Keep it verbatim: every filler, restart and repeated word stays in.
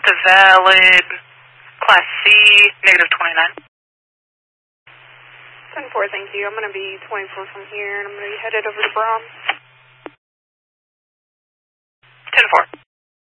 the valid Class C, negative twenty-nine. ten four, thank you. I'm going to be twenty-four from here, and I'm going to be headed over to Brahms. ten four.